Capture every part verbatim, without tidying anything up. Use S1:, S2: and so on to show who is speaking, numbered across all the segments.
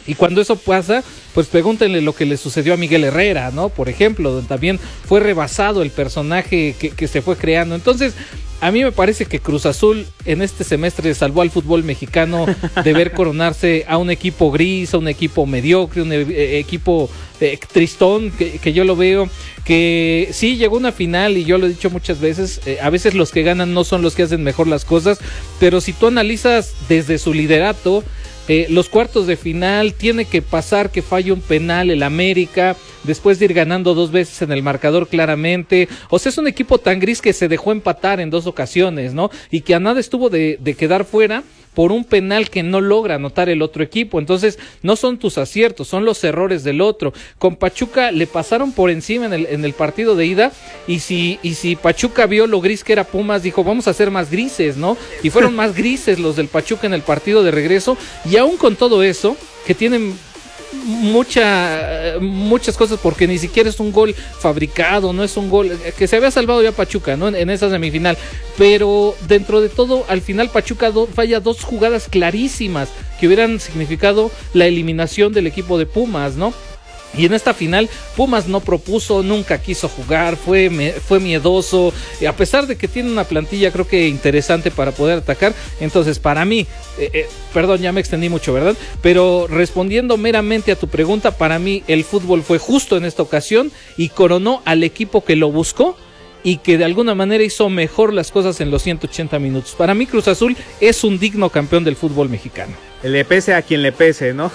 S1: Y cuando eso pasa, pues pregúntenle lo que le sucedió a Miguel Herrera, ¿no? Por ejemplo, donde también fue rebasado el personaje que, que se fue creando. Entonces, a mí me parece que Cruz Azul en este semestre salvó al fútbol mexicano de ver coronarse a un equipo gris, a un equipo mediocre, un eh, equipo eh, tristón, que, que yo lo veo, que sí llegó a una final y yo lo he dicho muchas veces, eh, a veces los que ganan no son los que hacen mejor las cosas, pero si tú analizas desde su liderato, Eh, los cuartos de final, tiene que pasar que falle un penal el América, después de ir ganando dos veces en el marcador claramente. O sea, es un equipo tan gris que se dejó empatar en dos ocasiones, ¿no? Y que a nada estuvo de, de quedar fuera por un penal que no logra anotar el otro equipo. Entonces, no son tus aciertos, son los errores del otro. Con Pachuca le pasaron por encima en el, en el partido de ida, y si, y si Pachuca vio lo gris que era Pumas, dijo, vamos a ser más grises, ¿no? Y fueron más grises los del Pachuca en el partido de regreso, y aún con todo eso, que tienen mucha muchas cosas, porque ni siquiera es un gol fabricado, no es un gol que se había salvado ya Pachuca, ¿no? En, en esa semifinal, pero dentro de todo, al final Pachuca do, falla dos jugadas clarísimas que hubieran significado la eliminación del equipo de Pumas, ¿no? Y en esta final Pumas no propuso, nunca quiso jugar, fue, me, fue miedoso, a pesar de que tiene una plantilla creo que interesante para poder atacar. Entonces para mí, eh, eh, perdón, ya me extendí mucho, ¿verdad? Pero respondiendo meramente a tu pregunta, para mí el fútbol fue justo en esta ocasión y coronó al equipo que lo buscó y que de alguna manera hizo mejor las cosas en los ciento ochenta minutos. Para mí Cruz Azul es un digno campeón del fútbol mexicano.
S2: Le pese a quien le pese, ¿no?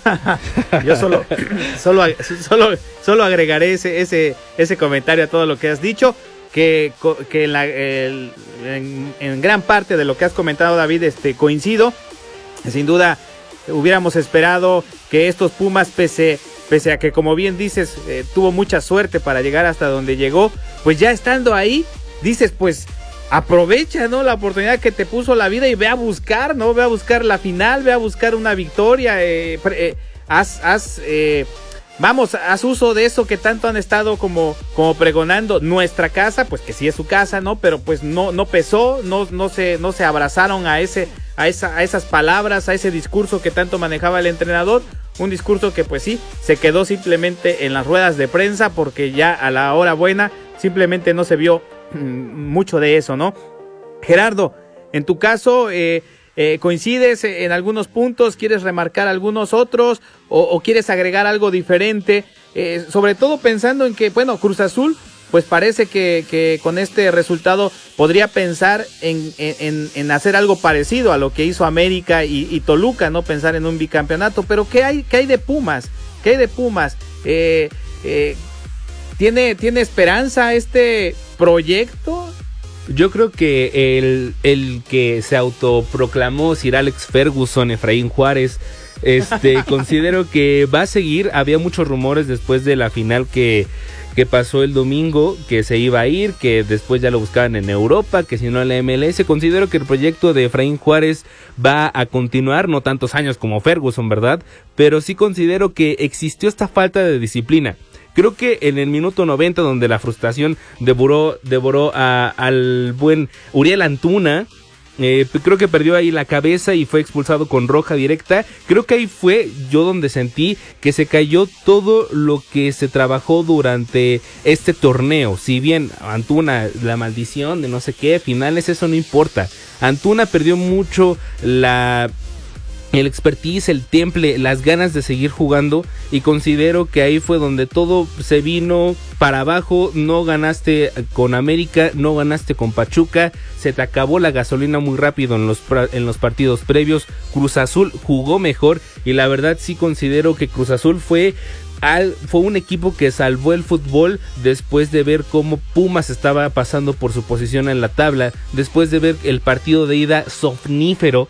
S2: Yo solo, solo, solo, solo agregaré ese, ese, ese comentario a todo lo que has dicho, que, que en, la, el, en, en gran parte de lo que has comentado, David, este, coincido. Sin duda hubiéramos esperado que estos Pumas, pese, pese a que, como bien dices, eh, tuvo mucha suerte para llegar hasta donde llegó, pues ya estando ahí, dices, pues aprovecha, ¿no?, la oportunidad que te puso la vida y ve a buscar, ¿no? Ve a buscar la final, ve a buscar una victoria, eh, eh, haz, haz, eh, vamos, haz uso de eso que tanto han estado como, como pregonando. Nuestra casa, pues que sí es su casa, ¿no? Pero pues no, no pesó, no, no se, no se abrazaron a ese, a esa, a esas palabras, a ese discurso que tanto manejaba el entrenador. Un discurso que pues sí, se quedó simplemente en las ruedas de prensa, porque ya a la hora buena simplemente no se vio mucho de eso, ¿no? Gerardo, en tu caso, eh, eh, ¿coincides en algunos puntos? ¿Quieres remarcar algunos otros? ¿O, o quieres agregar algo diferente? Eh, sobre todo pensando en que, bueno, Cruz Azul, pues parece que, que con este resultado podría pensar en, en, en hacer algo parecido a lo que hizo América y, y Toluca, ¿no? Pensar en un bicampeonato. Pero ¿qué hay, qué hay de Pumas? ¿Qué hay de Pumas? Eh, eh, ¿Tiene, ¿Tiene esperanza este proyecto?
S3: Yo creo que el, el que se autoproclamó Sir Alex Ferguson, Efraín Juárez, este, considero que va a seguir. Había muchos rumores después de la final que, que pasó el domingo, que se iba a ir, que después ya lo buscaban en Europa, que si no en la M L S. Considero que el proyecto de Efraín Juárez va a continuar, no tantos años como Ferguson, ¿verdad? Pero sí considero que existió esta falta de disciplina. Creo que en el minuto noventa, donde la frustración devoró, devoró a, al buen Uriel Antuna, eh, creo que perdió ahí la cabeza y fue expulsado con roja directa. Creo que ahí fue yo donde sentí que se cayó todo lo que se trabajó durante este torneo. Si bien Antuna, la maldición de no sé qué, finales, eso no importa. Antuna perdió mucho la... el expertise, el temple, las ganas de seguir jugando, y considero que ahí fue donde todo se vino para abajo. No ganaste con América, no ganaste con Pachuca, se te acabó la gasolina muy rápido en los, en los partidos previos. Cruz Azul jugó mejor y la verdad sí considero que Cruz Azul fue... Al, fue un equipo que salvó el fútbol después de ver cómo Pumas estaba pasando por su posición en la tabla, después de ver el partido de ida somnífero,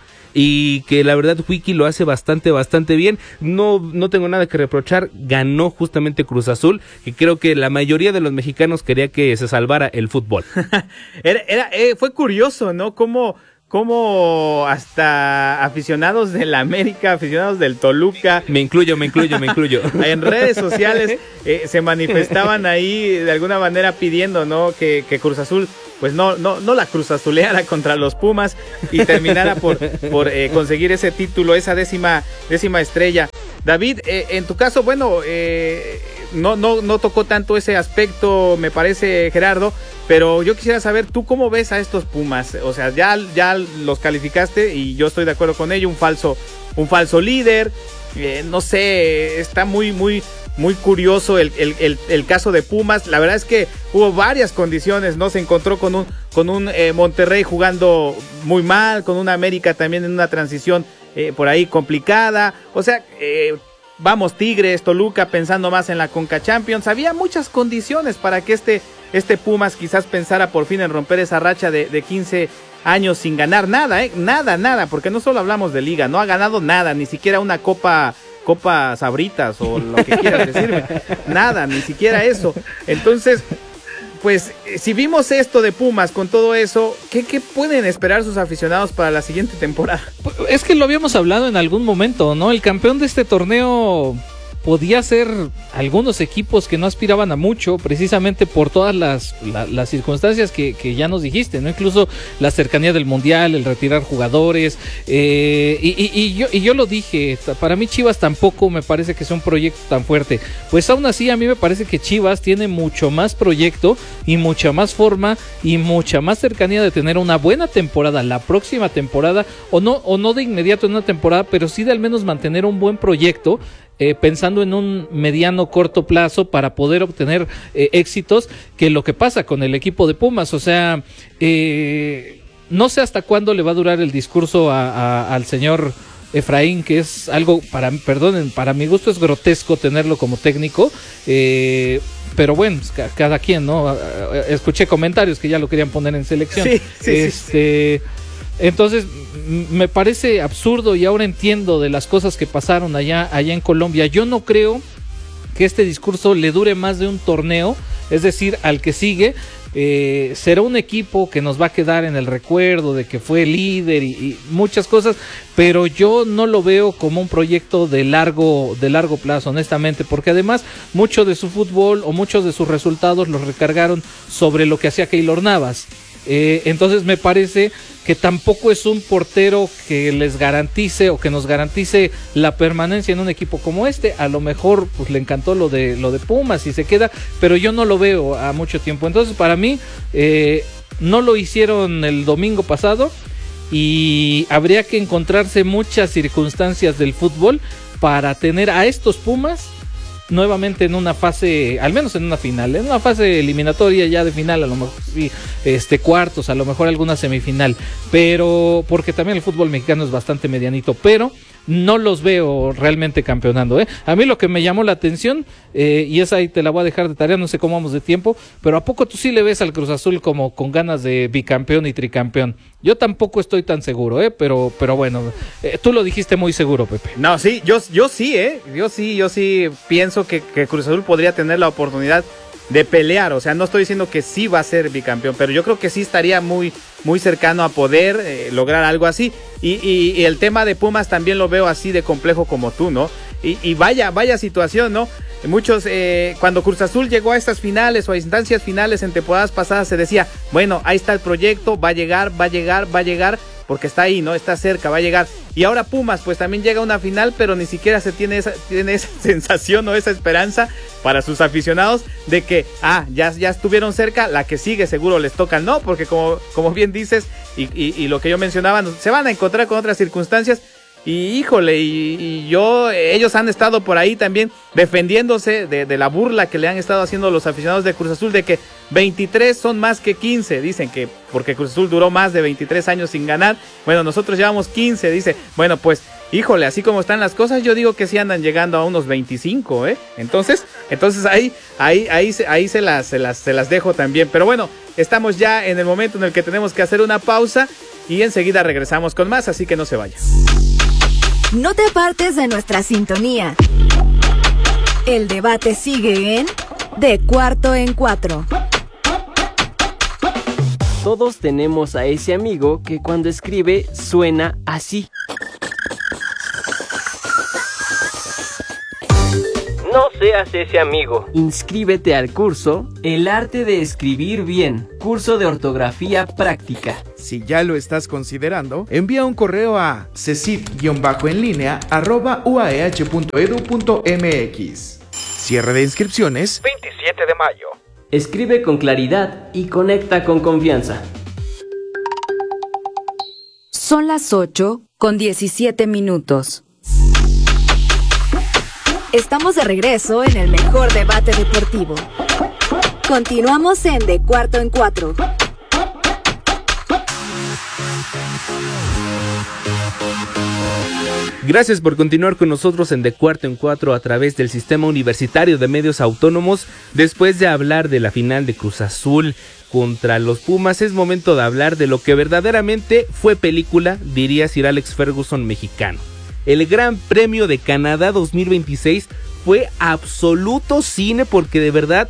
S3: y que la verdad Wiki lo hace bastante, bastante bien. No, no tengo nada que reprochar. Ganó justamente Cruz Azul, que creo que la mayoría de los mexicanos quería que se salvara el fútbol.
S2: era, era, eh, fue curioso, ¿no? Cómo... como hasta aficionados del América, aficionados del Toluca.
S3: Me incluyo, me incluyo, me incluyo.
S2: En redes sociales eh, se manifestaban ahí de alguna manera pidiendo, ¿no? Que, que Cruz Azul, pues no, no, no la Cruz Azuleara contra los Pumas y terminara por, por eh, conseguir ese título, esa décima, décima estrella. David, eh, en tu caso, bueno, eh, no, no, no tocó tanto ese aspecto, me parece, Gerardo, pero yo quisiera saber, ¿tú cómo ves a estos Pumas? O sea, ya, ya los calificaste y yo estoy de acuerdo con ello, un falso, un falso líder, eh, no sé, está muy, muy, muy curioso el, el, el, el caso de Pumas. La verdad es que hubo varias condiciones, ¿no? Se encontró con un, con un eh, Monterrey jugando muy mal, con una América también en una transición eh, por ahí complicada, o sea, eh, vamos, Tigres, Toluca pensando más en la Conca Champions. Había muchas condiciones para que este, este Pumas quizás pensara por fin en romper esa racha de, de quince años sin ganar nada, ¿eh? Nada, nada, porque no solo hablamos de liga, no ha ganado nada, ni siquiera una copa, copa Sabritas o lo que quieras decirme. Nada, ni siquiera eso. Entonces, pues, si vimos esto de Pumas con todo eso, ¿qué, qué pueden esperar sus aficionados para la siguiente temporada?
S1: Es que lo habíamos hablado en algún momento, ¿no? El campeón de este torneo podía ser algunos equipos que no aspiraban a mucho, precisamente por todas las, la, las circunstancias que, que ya nos dijiste, ¿no? Incluso la cercanía del Mundial, el retirar jugadores, eh, y, y, y, yo, y yo lo dije, para mí Chivas tampoco me parece que sea un proyecto tan fuerte, pues aún así a mí me parece que Chivas tiene mucho más proyecto y mucha más forma y mucha más cercanía de tener una buena temporada la próxima temporada, o no, o no de inmediato en una temporada, pero sí de al menos mantener un buen proyecto, Eh, pensando en un mediano corto plazo para poder obtener eh, éxitos, que lo que pasa con el equipo de Pumas. O sea, eh, no sé hasta cuándo le va a durar el discurso a, a, al señor Efraín, que es algo, para perdonen, para mi gusto es grotesco tenerlo como técnico, eh, pero bueno, cada quien, ¿no? Escuché comentarios que ya lo querían poner en selección.
S2: Sí, sí,
S1: este, sí, sí. Entonces me parece absurdo, y ahora entiendo de las cosas que pasaron allá, allá en Colombia. Yo no creo que este discurso le dure más de un torneo, es decir, al que sigue eh, será un equipo que nos va a quedar en el recuerdo de que fue líder y, y muchas cosas, pero yo no lo veo como un proyecto de largo, de largo plazo, honestamente, porque además mucho de su fútbol o muchos de sus resultados los recargaron sobre lo que hacía Keylor Navas. Eh, entonces me parece que tampoco es un portero que les garantice o que nos garantice la permanencia en un equipo como este. A lo mejor pues le encantó lo de lo de Pumas y se queda, pero yo no lo veo a mucho tiempo. Entonces para mí eh, no lo hicieron el domingo pasado y habría que encontrarse muchas circunstancias del fútbol para tener a estos Pumas nuevamente en una fase, al menos en una final, en una fase eliminatoria ya de final, a lo mejor sí, este cuartos, a lo mejor alguna semifinal, pero porque también el fútbol mexicano es bastante medianito, pero no los veo realmente campeonando, ¿eh? A mí lo que me llamó la atención, eh, y esa ahí te la voy a dejar de tarea, no sé cómo vamos de tiempo, pero ¿a poco tú sí le ves al Cruz Azul como con ganas de bicampeón y tricampeón? Yo tampoco estoy tan seguro, ¿eh? Pero, pero bueno, eh, tú lo dijiste muy seguro, Pepe.
S2: No, sí, yo, yo sí, ¿eh? Yo sí, yo sí pienso que, que Cruz Azul podría tener la oportunidad de pelear, o sea, no estoy diciendo que sí va a ser bicampeón, pero yo creo que sí estaría muy, muy cercano a poder eh, lograr algo así, y, y, y el tema de Pumas también lo veo así de complejo como tú, ¿no? Y, y vaya, vaya situación, ¿no? Muchos, eh, cuando Cruz Azul llegó a estas finales o a instancias finales en temporadas pasadas, se decía, bueno, ahí está el proyecto, va a llegar, va a llegar, va a llegar, porque está ahí, ¿no? Está cerca, va a llegar. Y ahora Pumas, pues también llega a una final, pero ni siquiera se tiene esa, tiene esa sensación o esa esperanza para sus aficionados de que, ah, ya, ya estuvieron cerca, la que sigue seguro les toca, no, porque como, como bien dices, y, y, y lo que yo mencionaba, se van a encontrar con otras circunstancias. Y híjole, y, y yo, ellos han estado por ahí también defendiéndose de, de la burla que le han estado haciendo los aficionados de Cruz Azul de que veintitrés son más que quince, dicen que porque Cruz Azul duró más de veintitrés años sin ganar, bueno, nosotros llevamos quince, dice, bueno, pues, híjole, así como están las cosas, yo digo que sí andan llegando a unos veinticinco, ¿eh? Entonces, entonces ahí, ahí, ahí, ahí se las, se las, se las dejo también, pero bueno, estamos ya en el momento en el que tenemos que hacer una pausa y enseguida regresamos con más, así que no se vayan.
S4: No te apartes de nuestra sintonía. El debate sigue en De Cuarto en Cuatro.
S5: Todos tenemos a ese amigo que cuando escribe suena así. No seas ese amigo. Inscríbete al curso El arte de escribir bien, curso de ortografía práctica.
S6: Si ya lo estás considerando, envía un correo a cecit-enlinea arroba uaeh punto edu punto mx. Cierre de inscripciones veintisiete de mayo.
S5: Escribe con claridad y conecta con confianza.
S4: Son las ocho con diecisiete minutos. Estamos de regreso en el mejor debate deportivo. Continuamos en De Cuarto en Cuatro.
S3: Gracias por continuar con nosotros en De Cuarto en Cuatro a través del Sistema Universitario de Medios Autónomos. Después de hablar de la final de Cruz Azul contra los Pumas, es momento de hablar de lo que verdaderamente fue película, diría Sir Alex Ferguson mexicano. El Gran Premio de Canadá dos mil veintiséis fue absoluto cine, porque de verdad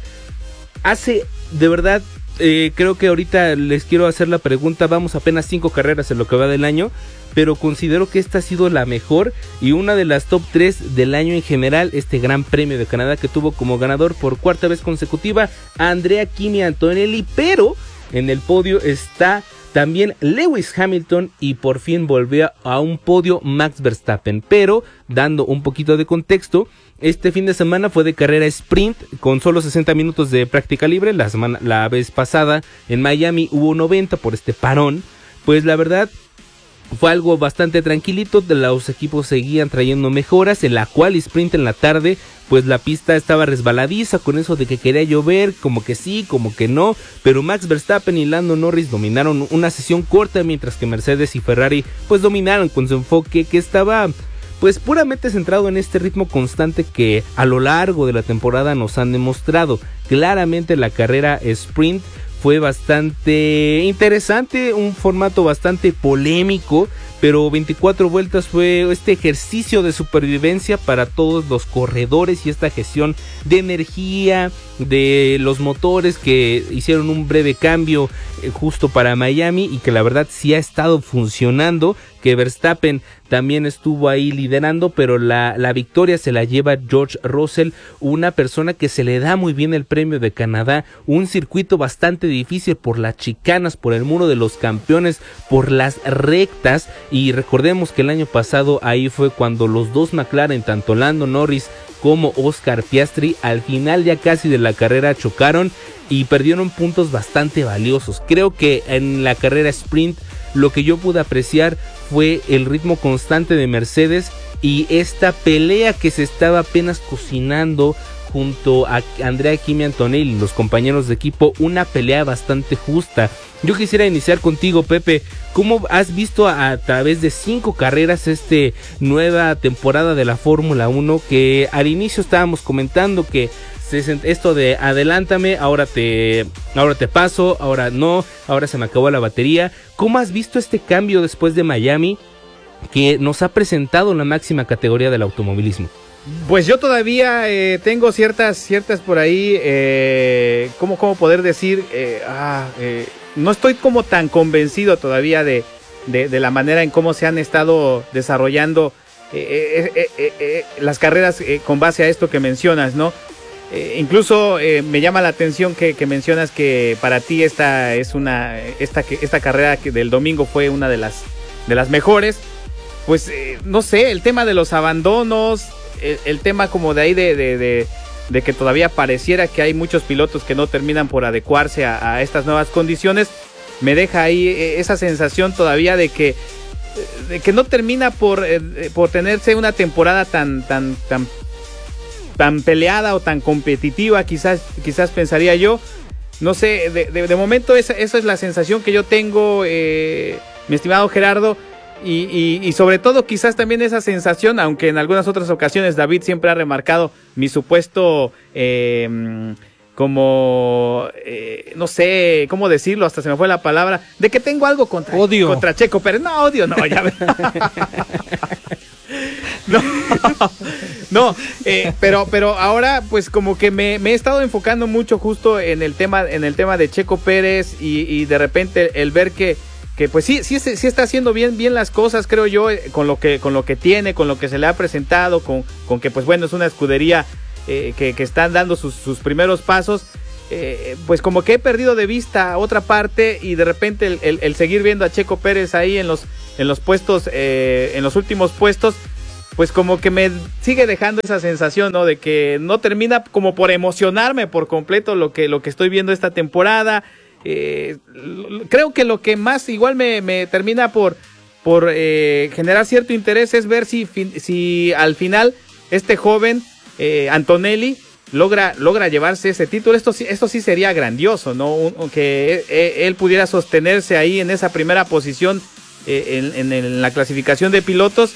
S3: hace, de verdad, eh, creo que ahorita les quiero hacer la pregunta. Vamos apenas cinco carreras en lo que va del año, pero considero que esta ha sido la mejor y una de las top tres del año en general, este Gran Premio de Canadá, que tuvo como ganador por cuarta vez consecutiva a Andrea Kimi Antonelli, pero en el podio está también Lewis Hamilton y por fin volvió a un podio Max Verstappen. Pero dando un poquito de contexto, este fin de semana fue de carrera sprint con solo sesenta minutos de práctica libre. La semana, la vez pasada en Miami hubo noventa por este parón. Pues la verdad fue algo bastante tranquilito, los equipos seguían trayendo mejoras. En la cual sprint en la tarde, pues la pista estaba resbaladiza con eso de que quería llover, como que sí, como que no, pero Max Verstappen y Lando Norris dominaron una sesión corta, mientras que Mercedes y Ferrari pues dominaron con su enfoque, que estaba pues puramente centrado en este ritmo constante que a lo largo de la temporada nos han demostrado. Claramente la carrera sprint fue bastante interesante, un formato bastante polémico, pero veinticuatro vueltas fue este ejercicio de supervivencia para todos los corredores y esta gestión de energía de los motores que hicieron un breve cambio eh, justo para Miami, y que la verdad sí ha estado funcionando, que Verstappen también estuvo ahí liderando, pero la, la victoria se la lleva George Russell, una persona que se le da muy bien el Premio de Canadá, un circuito bastante difícil por las chicanas, por el muro de los campeones, por las rectas. Y recordemos que el año pasado ahí fue cuando los dos McLaren, tanto Lando Norris como Oscar Piastri, al final ya casi de la carrera chocaron y perdieron puntos bastante valiosos. Creo que en la carrera sprint lo que yo pude apreciar fue el ritmo constante de Mercedes y esta pelea que se estaba apenas cocinando junto a Andrea Kimi Antonelli y los compañeros de equipo, una pelea bastante justa. Yo quisiera iniciar contigo, Pepe. ¿Cómo has visto a, a través de cinco carreras esta nueva temporada de la Fórmula uno? Que al inicio estábamos comentando que se, esto de adelántame, ahora te, ahora te paso, ahora no, ahora se me acabó la batería. ¿Cómo has visto este cambio después de Miami que nos ha presentado la máxima categoría del automovilismo?
S2: Pues yo todavía eh, tengo ciertas, ciertas por ahí, eh, ¿cómo, cómo poder decir? Eh, ah, eh, no estoy como tan convencido todavía de, de, de la manera en cómo se han estado desarrollando eh, eh, eh, eh, las carreras eh, con base a esto que mencionas, ¿no? Eh, incluso eh, me llama la atención que, que mencionas que para ti esta es una, esta, esta carrera que del domingo fue una de las, de las mejores. Pues eh, no sé, el tema de los abandonos, el, el tema como de ahí de, de, de, de que todavía pareciera que hay muchos pilotos que no terminan por adecuarse a, a estas nuevas condiciones, me deja ahí esa sensación todavía de que, de que no termina por, eh, por tenerse una temporada tan, tan, tan, tan peleada o tan competitiva, quizás, quizás pensaría yo. No sé, de, de, de momento esa, esa es la sensación que yo tengo, eh, mi estimado Gerardo. Y, y, y sobre todo quizás también esa sensación, aunque en algunas otras ocasiones David siempre ha remarcado mi supuesto eh, como eh, no sé cómo decirlo, hasta se me fue la palabra, de que tengo algo contra,
S1: odio.
S2: contra Checo Pérez. No, odio, no, ya ve. No, no eh, pero, pero ahora pues como que me, me he estado enfocando mucho justo en el tema, en el tema de Checo Pérez y, y de repente el, el ver que que pues sí, sí, sí está haciendo bien, bien las cosas, creo yo, con lo que, con lo que tiene, con lo que se le ha presentado, con, con que pues bueno, es una escudería eh, que, que están dando sus, sus primeros pasos, eh, pues como que he perdido de vista otra parte y de repente el, el, el seguir viendo a Checo Pérez ahí en los, en los puestos, eh, en los últimos puestos, pues como que me sigue dejando esa sensación, ¿no? De que no termina como por emocionarme por completo lo que, lo que estoy viendo esta temporada. Eh, creo que lo que más igual me, me termina por, por eh, generar cierto interés es ver si, si al final este joven eh, Antonelli logra, logra llevarse ese título. Esto, esto sí sería grandioso, ¿no? Un, que él, él pudiera sostenerse ahí en esa primera posición eh, en, en, en la clasificación de pilotos,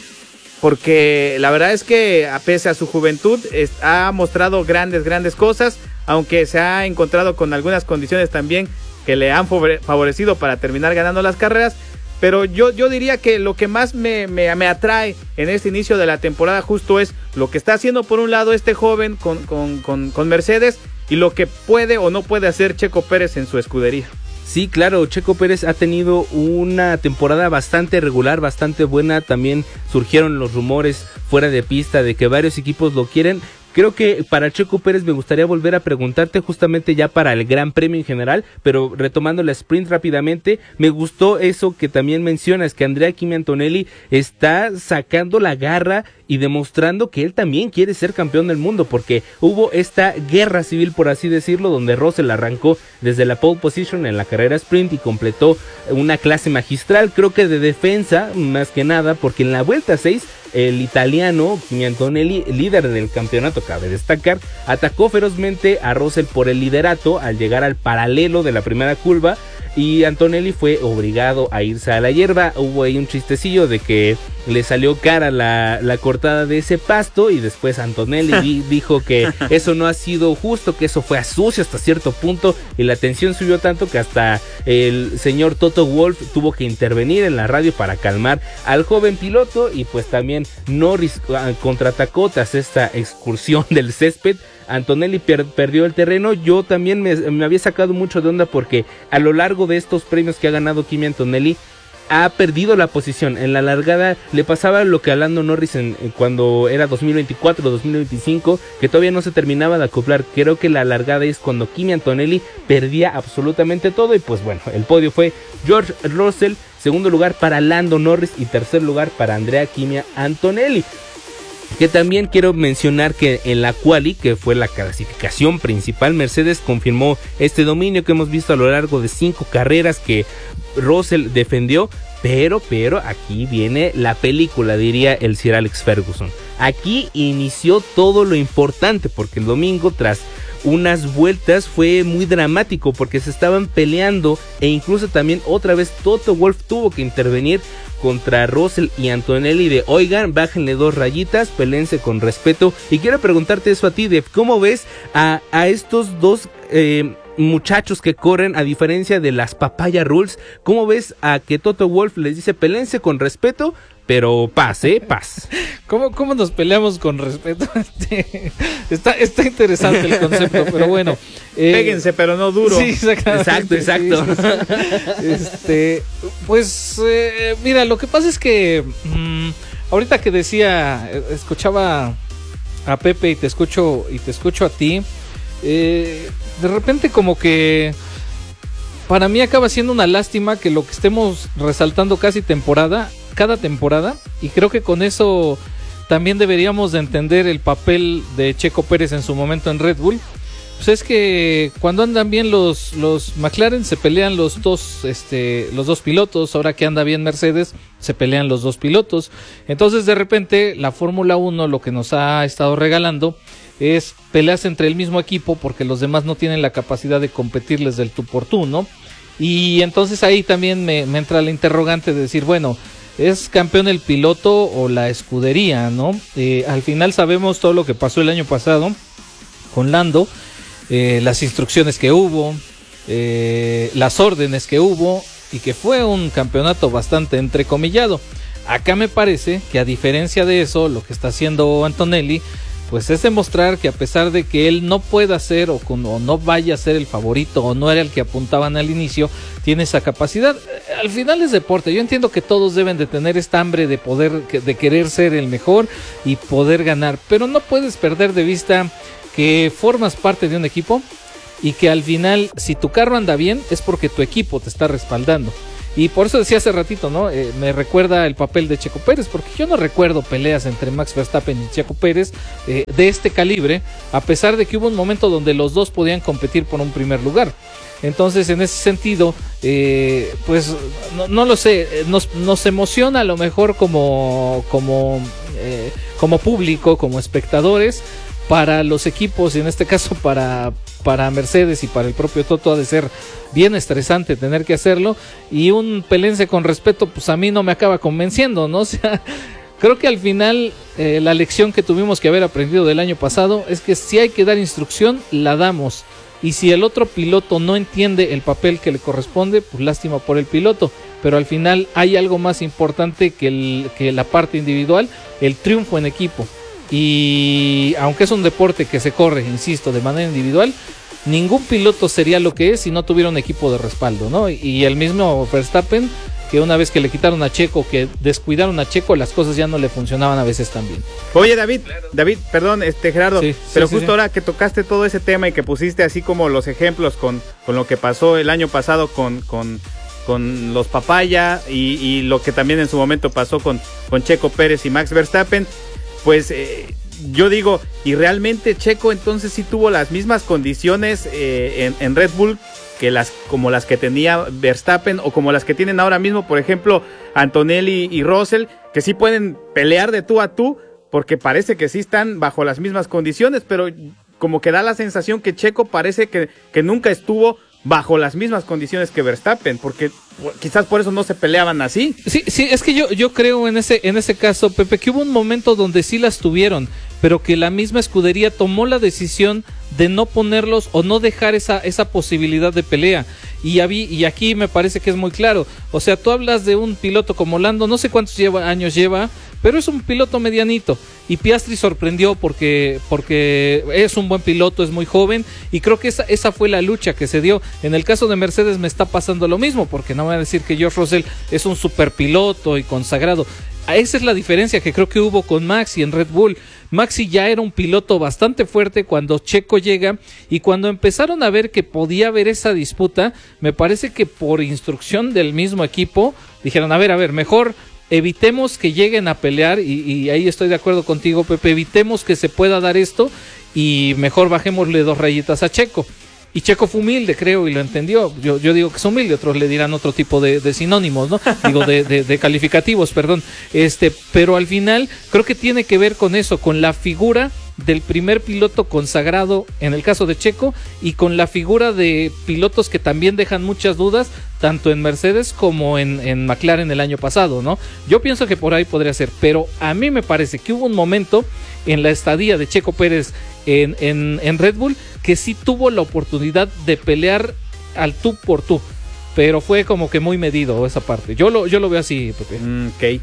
S2: porque la verdad es que a pese a su juventud es, ha mostrado grandes, grandes cosas, aunque se ha encontrado con algunas condiciones también que le han favorecido para terminar ganando las carreras. Pero yo, yo diría que lo que más me, me, me atrae en este inicio de la temporada justo es lo que está haciendo por un lado este joven con, con, con, con Mercedes y lo que puede o no puede hacer Checo Pérez en su escudería.
S3: Sí, claro, Checo Pérez ha tenido una temporada bastante regular, bastante buena. También surgieron los rumores fuera de pista de que varios equipos lo quieren. Creo que para Checo Pérez me gustaría volver a preguntarte justamente ya para el Gran Premio en general, pero retomando la sprint rápidamente, me gustó eso que también mencionas, que Andrea Kimi Antonelli está sacando la garra y demostrando que él también quiere ser campeón del mundo, porque hubo esta guerra civil, por así decirlo, donde Russell arrancó desde la pole position en la carrera sprint y completó una clase magistral, creo que de defensa más que nada, porque en la vuelta seis el italiano Kimi Antonelli, líder del campeonato, cabe destacar, atacó ferozmente a Russell por el liderato al llegar al paralelo de la primera curva y Antonelli fue obligado a irse a la hierba. Hubo ahí un chistecillo de que le salió cara la, la cortada de ese pasto y después Antonelli di, dijo que eso no ha sido justo, que eso fue a sucio hasta cierto punto y la tensión subió tanto que hasta el señor Toto Wolff tuvo que intervenir en la radio para calmar al joven piloto y pues también Norris contraatacó tras esta excursión del césped. Antonelli per- perdió el terreno. Yo también me, me había sacado mucho de onda porque a lo largo de estos premios que ha ganado Kimi Antonelli ha perdido la posición. En la largada le pasaba lo que a Lando Norris en, en cuando era dos mil veinticuatro, dos mil veinticinco, que todavía no se terminaba de acoplar. Creo que la largada es cuando Kimi Antonelli perdía absolutamente todo y pues bueno, el podio fue George Russell, segundo lugar para Lando Norris y tercer lugar para Andrea Kimi Antonelli. Que también quiero mencionar que en la quali, que fue la clasificación principal, Mercedes confirmó este dominio que hemos visto a lo largo de cinco carreras que Russell defendió, pero, pero aquí viene la película, diría el Sir Alex Ferguson. Aquí inició todo lo importante, porque el domingo tras unas vueltas fue muy dramático porque se estaban peleando e incluso también otra vez Toto Wolff tuvo que intervenir contra Russell y Antonelli de oigan, bájenle dos rayitas, pelense con respeto. Y quiero preguntarte eso a ti, Def, ¿cómo ves a, a estos dos eh, muchachos que corren a diferencia de las Papaya Rules? ¿Cómo ves a que Toto Wolff les dice pelense con respeto? Pero paz, ¿eh? Paz.
S1: ¿Cómo, cómo nos peleamos con respeto? está, está interesante el concepto, pero bueno.
S2: Eh, Péguense, pero no duro.
S1: Sí, exacto,
S3: exacto.
S1: Sí, sí, sí. Este, pues, eh, mira, lo que pasa es que mmm, ahorita que decía, escuchaba a Pepe y te escucho y te escucho a ti, eh, de repente como que para mí acaba siendo una lástima que lo que estemos resaltando casi temporada, cada temporada, y creo que con eso también deberíamos de entender el papel de Checo Pérez en su momento en Red Bull. Pues es que cuando andan bien los, los McLaren se pelean los dos, este, los dos pilotos. Ahora que anda bien Mercedes se pelean los dos pilotos. Entonces de repente la Fórmula uno lo que nos ha estado regalando es peleas entre el mismo equipo porque los demás no tienen la capacidad de competirles del tú por tú, ¿no? Y entonces ahí también me, me entra la interrogante de decir, bueno, ¿es campeón el piloto o la escudería, no? Eh, al final sabemos todo lo que pasó el año pasado con Lando, eh, las instrucciones que hubo, eh, las órdenes que hubo y que fue un campeonato bastante entrecomillado. Acá me parece que a diferencia de eso, lo que está haciendo Antonelli, pues es demostrar que a pesar de que él no pueda ser o, con, o no vaya a ser el favorito o no era el que apuntaban al inicio, tiene esa capacidad. Al final es deporte, yo entiendo que todos deben de tener esta hambre de poder, de querer ser el mejor y poder ganar, pero no puedes perder de vista que formas parte de un equipo y que al final, si tu carro anda bien, es porque tu equipo te está respaldando. Y por eso decía hace ratito, ¿no? Eh, me recuerda el papel de Checo Pérez, porque yo no recuerdo peleas entre Max Verstappen y Checo Pérez eh, de este calibre, a pesar de que hubo un momento donde los dos podían competir por un primer lugar. Entonces, en ese sentido, eh, pues, no, no lo sé, nos, nos emociona a lo mejor como, como, eh, como público, como espectadores. Para los equipos, y en este caso para, para Mercedes y para el propio Toto, ha de ser bien estresante tener que hacerlo, y un pelense con respeto, pues a mí no me acaba convenciendo, ¿no? O sea, creo que al final eh, la lección que tuvimos que haber aprendido del año pasado es que si hay que dar instrucción, la damos, y si el otro piloto no entiende el papel que le corresponde, pues lástima por el piloto, pero al final hay algo más importante que, el, que la parte individual, el triunfo en equipo. Y aunque es un deporte que se corre, insisto, de manera individual, ningún piloto sería lo que es si no tuviera un equipo de respaldo, ¿no? Y el mismo Verstappen, que una vez que le quitaron a Checo, que descuidaron a Checo, las cosas ya no le funcionaban a veces tan bien.
S2: Oye, David, David, perdón, este Gerardo,
S1: sí,
S2: pero
S1: sí,
S2: justo
S1: sí,
S2: ahora que tocaste todo ese tema y que pusiste así como los ejemplos con, con lo que pasó el año pasado con, con, con los Papaya y, y lo que también en su momento pasó con, con Checo Pérez y Max Verstappen, pues eh, yo digo, y realmente Checo entonces sí tuvo las mismas condiciones eh, en, en Red Bull que las como las que tenía Verstappen o como las que tienen ahora mismo, por ejemplo, Antonelli y Russell, que sí pueden pelear de tú a tú, porque parece que sí están bajo las mismas condiciones, pero como que da la sensación que Checo parece que, que nunca estuvo bajo las mismas condiciones que Verstappen, porque quizás por eso no se peleaban así.
S1: Sí, sí, es que yo, yo creo en ese, en ese caso, Pepe, que hubo un momento donde sí las tuvieron, pero que la misma escudería tomó la decisión de no ponerlos o no dejar esa, esa posibilidad de pelea. Y, habí, y aquí me parece que es muy claro. O sea, tú hablas de un piloto como Lando, no sé cuántos lleva, años lleva, pero es un piloto medianito. Y Piastri sorprendió porque, porque es un buen piloto, es muy joven, y creo que esa, esa fue la lucha que se dio. En el caso de Mercedes me está pasando lo mismo, porque no me voy a decir que George Russell es un super piloto y consagrado. Esa es la diferencia que creo que hubo con Maxi en Red Bull. Maxi ya era un piloto bastante fuerte cuando Checo llega, y cuando empezaron a ver que podía haber esa disputa, me parece que por instrucción del mismo equipo dijeron, a ver, a ver, mejor evitemos que lleguen a pelear, y, y ahí estoy de acuerdo contigo, Pepe, evitemos que se pueda dar esto y mejor bajémosle dos rayitas a Checo. Y Checo fue humilde, creo, y lo entendió. Yo, yo digo que es humilde, otros le dirán otro tipo de, de sinónimos, ¿no? Digo, de, de, de calificativos, perdón. Este, pero al final creo que tiene que ver con eso, con la figura del primer piloto consagrado en el caso de Checo, y con la figura de pilotos que también dejan muchas dudas, tanto en Mercedes como en, en McLaren el año pasado, ¿no? Yo pienso que por ahí podría ser, pero a mí me parece que hubo un momento en la estadía de Checo Pérez en, en, en Red Bull que sí tuvo la oportunidad de pelear al tú por tú, pero fue como que muy medido esa parte. Yo lo, yo lo veo así, Pepe.
S2: Mm, ok.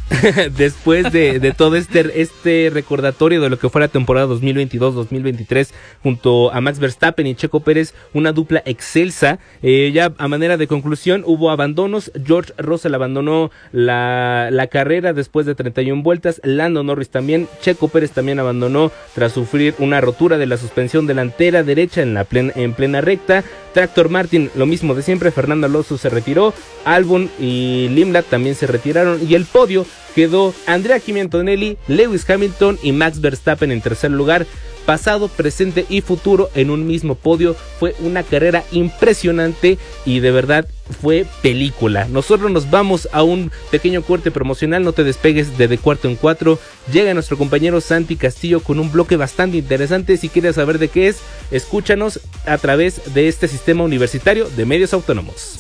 S3: Después de, de todo este, este recordatorio de lo que fue la temporada dos mil veintidós dos mil veintitrés junto a Max Verstappen y Checo Pérez, una dupla excelsa, eh, ya a manera de conclusión hubo abandonos. George Russell abandonó la, la carrera después de treinta y una vueltas, Lando Norris también, Checo Pérez también abandonó tras sufrir una rotura de la suspensión delantera derecha en la plena, en plena recta. Tractor Martin, lo mismo de siempre, Fernando Alonso se retiró, Albon y Limlat también se retiraron, y el podio quedó Andrea Kimi Antonelli, Lewis Hamilton y Max Verstappen en tercer lugar. Pasado, presente y futuro en un mismo podio. Fue una carrera impresionante y de verdad fue película. Nosotros nos vamos a un pequeño corte promocional, no te despegues de De Cuarto en Cuatro. Llega nuestro compañero Santi Castillo con un bloque bastante interesante. Si quieres saber de qué es, escúchanos a través de este sistema universitario de medios autónomos.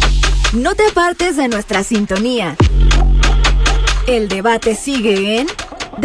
S4: No te apartes de nuestra sintonía. El debate sigue en